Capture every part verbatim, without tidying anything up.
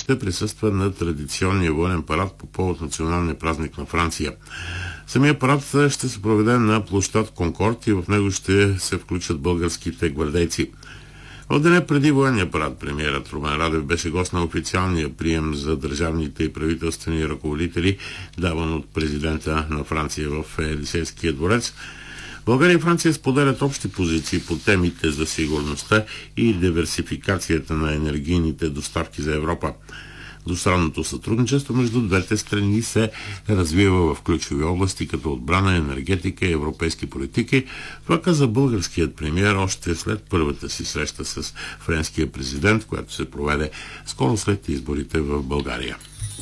ще присъства на традиционния военен парад по повод националния празник на Франция. Самия парад ще се проведе на площад Конкорд и в него ще се включат българските гвардейци. В деня преди военния парад премиерът Румен Радев беше гост на официалния прием за държавните и правителствени ръководители, даван от президента на Франция в Елисейския дворец. България и Франция споделят общи позиции по темите за сигурността и диверсификацията на енергийните доставки за Европа. Двустранното сътрудничество между двете страни се развива в ключови области, като отбрана, енергетика и европейски политики. Това каза българският премиер още след първата си среща с френския президент, която се проведе скоро след изборите в България.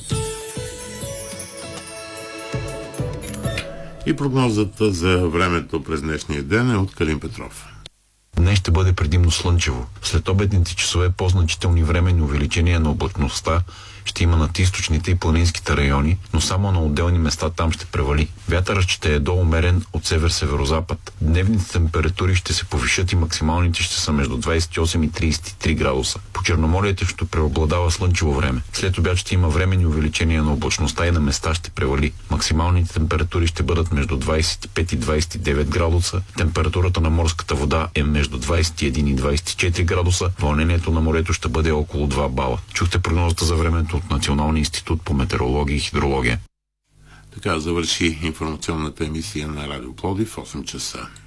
И прогнозата за времето през днешния ден е от Калин Петров. Днес ще бъде предимно слънчево. След обедните часове по-значителни временни увеличения на облачността ще има над източните и планинските райони, но само на отделни места там ще превали. Вятърът ще е доумерен от север-северозапад. Дневните температури ще се повишат и максималните ще са между двадесет и осем и тридесет и три градуса. По Черноморието ще преобладава слънчево време. След обяд ще има временни увеличения на облачността и на места ще превали. Максималните температури ще бъдат между двадесет и пет и двадесет и девет градуса. Температурата на морската вода е между двадесет и един и двадесет и четири градуса. Вълнението на морето ще бъде около два бала. Чухте прогнозата за времето от Националния институт по метеорология и хидрология. Така завърши информационната емисия на Радио Пловдив в осем часа.